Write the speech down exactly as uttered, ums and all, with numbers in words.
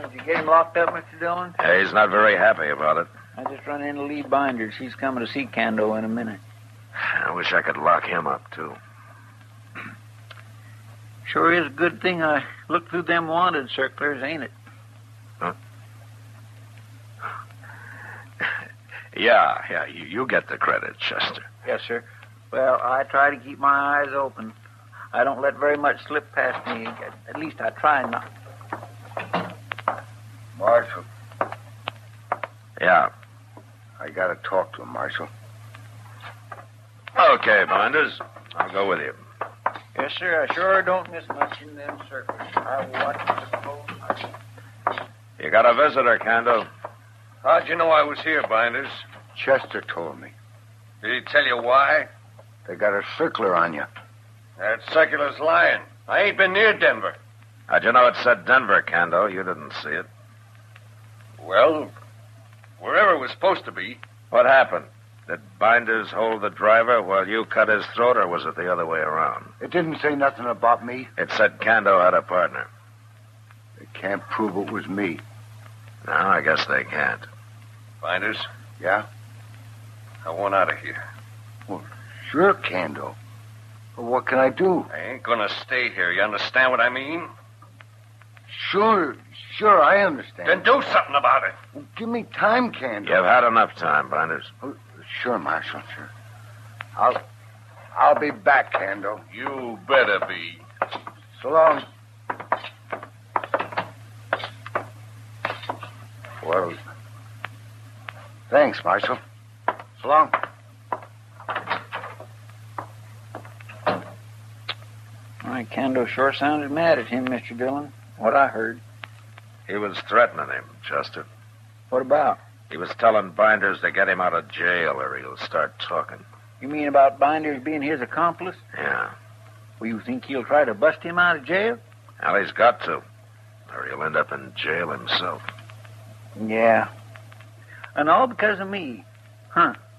Did you get him locked up, Mister Dillon? Yeah, he's not very happy about it. I just run into Lee Binders. He's coming to see Kando in a minute. I wish I could lock him up, too. Sure is a good thing I looked through them wanted circulars, ain't it? Huh? yeah, yeah, you, you get the credit, Chester. Yes, sir. Well, I try to keep my eyes open. I don't let very much slip past me. At least I try not. Marshal. Yeah. I gotta talk to him, Marshal. Okay, Binders. I'll go with you. Yes, sir. I sure don't miss much in them circles. I watch the close. You got a visitor, Kando. How'd you know I was here, Binders? Chester told me. Did he tell you why? They got a circular on you. That circular's lying. I ain't been near Denver. How'd you know it said Denver, Kando? You didn't see it. Well, wherever it was supposed to be. What happened? Did Binders hold the driver while you cut his throat, or was it the other way around? It didn't say nothing about me. It said Kando had a partner. They can't prove it was me. No, I guess they can't. Binders? Yeah? I want out of here. Well, sure, Kando. But what can I do? I ain't gonna stay here. You understand what I mean? Sure, sure, I understand. Then do something about it. Well, give me time, Kando. You've had enough time, Binders. Oh, sure, Marshal, sure. I'll, I'll be back, Kando. You better be. So long. Well, thanks, Marshal. So long. My Kando sure sounded mad at him, Mister Dillon. What I heard. He was threatening him, Chester. What about? He was telling Binders to get him out of jail or he'll start talking. You mean about Binders being his accomplice? Yeah. Well, you think he'll try to bust him out of jail? Well, he's got to. Or he'll end up in jail himself. Yeah. And all because of me. Huh.